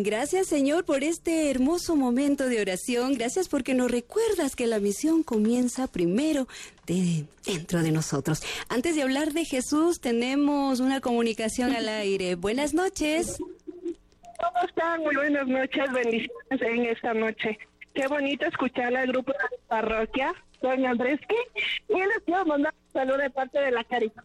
Gracias, Señor, por este hermoso momento de oración. Gracias porque nos recuerdas que la misión comienza primero dentro de nosotros. Antes de hablar de Jesús, tenemos una comunicación al aire. Buenas noches. ¿Cómo están? Muy buenas noches, bendiciones en esta noche. Qué bonito escuchar al grupo de la parroquia, doña Andreski, y les quiero mandar un saludo de parte de la Carita.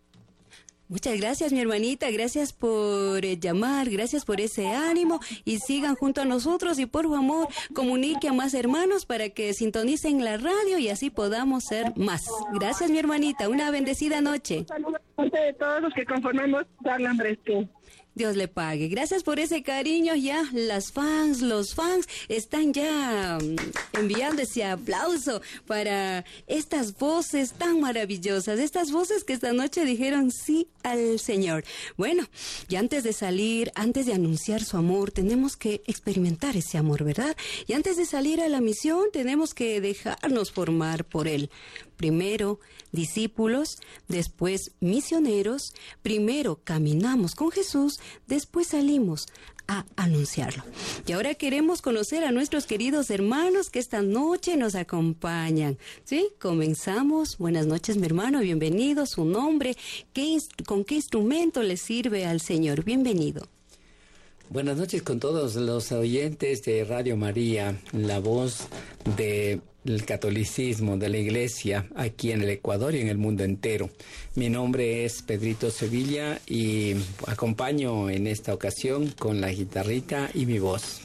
Muchas gracias, mi hermanita, gracias por llamar, gracias por ese ánimo y sigan junto a nosotros y por favor comunique a más hermanos para que sintonicen la radio y así podamos ser más. Gracias, mi hermanita, una bendecida noche. Un saludo de parte de todos los que conformamos Doña Andreski. Dios le pague. Gracias por ese cariño. Ya los fans están ya enviando ese aplauso para estas voces tan maravillosas, estas voces que esta noche dijeron sí al Señor. Bueno, y antes de salir, antes de anunciar su amor, tenemos que experimentar ese amor, ¿verdad? Y antes de salir a la misión, tenemos que dejarnos formar por Él. Primero discípulos, después misioneros, primero caminamos con Jesús, después salimos a anunciarlo. Y ahora queremos conocer a nuestros queridos hermanos que esta noche nos acompañan. ¿Sí? Comenzamos. Buenas noches, mi hermano, bienvenido. Su nombre, ¿con qué instrumento le sirve al Señor? Bienvenido. Buenas noches con todos los oyentes de Radio María, la voz del catolicismo, de la Iglesia, aquí en el Ecuador y en el mundo entero. Mi nombre es Pedrito Sevilla y acompaño en esta ocasión con la guitarrita y mi voz.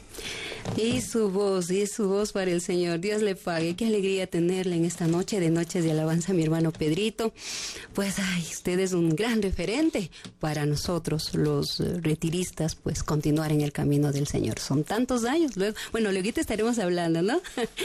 Y su voz para el Señor. Dios le pague. Qué alegría tenerle en esta noche de Noches de Alabanza, mi hermano Pedrito. Pues, usted es un gran referente para nosotros, los retiristas, pues, continuar en el camino del Señor. Son tantos años. Luego estaremos hablando, ¿no?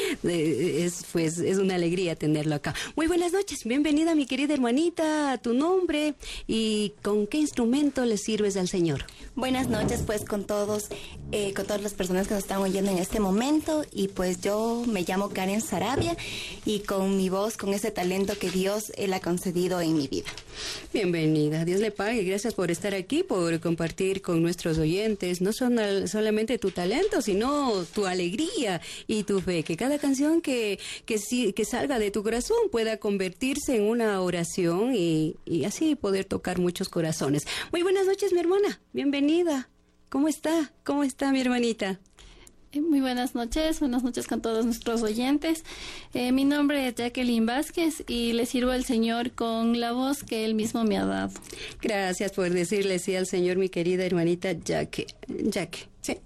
Es una alegría tenerlo acá. Muy buenas noches. Bienvenida, mi querida hermanita. Tu nombre y con qué instrumento le sirves al Señor. Buenas noches, pues, con todas las personas que nos están oyendo en este momento, y pues yo me llamo Karen Sarabia y con mi voz, con ese talento que Dios Él ha concedido en mi vida. Bienvenida, Dios le pague, gracias por estar aquí, por compartir con nuestros oyentes, no solamente tu talento, sino tu alegría y tu fe, que cada canción que salga de tu corazón pueda convertirse en una oración y así poder tocar muchos corazones. Muy buenas noches, mi hermana, bienvenida. ¿Cómo está? ¿Cómo está, mi hermanita? Muy buenas noches con todos nuestros oyentes. Mi nombre es Jacqueline Vázquez y le sirvo al Señor con la voz que Él mismo me ha dado. Gracias por decirle sí al Señor, mi querida hermanita Jaque. Sí.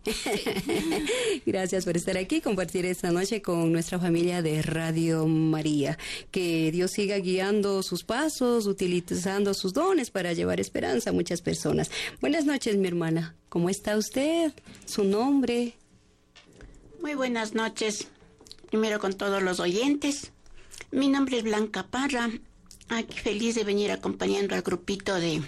Gracias por estar aquí, compartir esta noche con nuestra familia de Radio María. Que Dios siga guiando sus pasos, utilizando sus dones para llevar esperanza a muchas personas. Buenas noches, mi hermana. ¿Cómo está usted? ¿Su nombre? Muy buenas noches, primero con todos los oyentes. Mi nombre es Blanca Parra, aquí feliz de venir acompañando al grupito de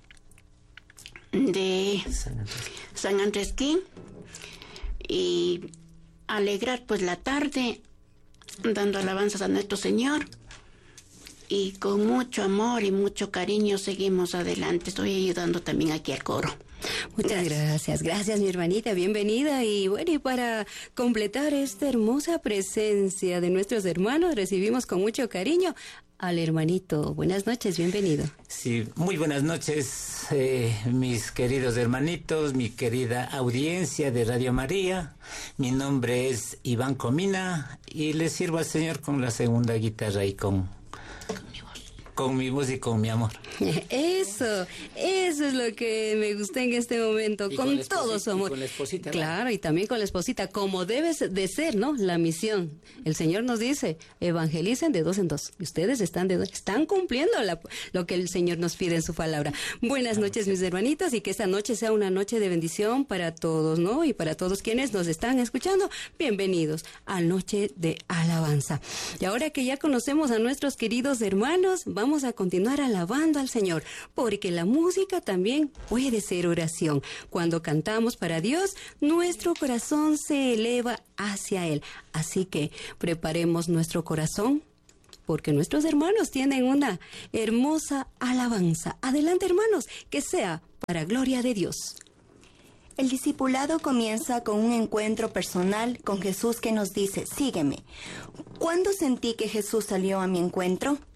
San Andresquín y alegrar pues la tarde dando alabanzas a nuestro Señor, y con mucho amor y mucho cariño seguimos adelante. Estoy ayudando también aquí al coro. Muchas gracias mi hermanita, bienvenida. Y bueno, y para completar esta hermosa presencia de nuestros hermanos, recibimos con mucho cariño al hermanito. Buenas noches, bienvenido. Sí, muy buenas noches, mis queridos hermanitos, mi querida audiencia de Radio María. Mi nombre es Iván Comina y le sirvo al Señor con la segunda guitarra y con mi voz y con mi amor. Eso es lo que me gusta en este momento, con todo su amor. Con la esposita, claro, y también con la esposita, como debe de ser, ¿no? La misión. El Señor nos dice, evangelicen de 2 en 2. Y ustedes están cumpliendo lo que el Señor nos pide en su palabra. Buenas noches, mis hermanitos, y que esta noche sea una noche de bendición para todos, ¿no? Y para todos quienes nos están escuchando, bienvenidos a Noche de Alabanza. Y ahora que ya conocemos a nuestros queridos hermanos, vamos a continuar alabando al Señor, porque la música también puede ser oración. Cuando cantamos para Dios, nuestro corazón se eleva hacia Él. Así que preparemos nuestro corazón, porque nuestros hermanos tienen una hermosa alabanza. Adelante, hermanos, que sea para gloria de Dios. El discipulado comienza con un encuentro personal con Jesús que nos dice, sígueme. ¿Cuándo sentí que Jesús salió a mi encuentro?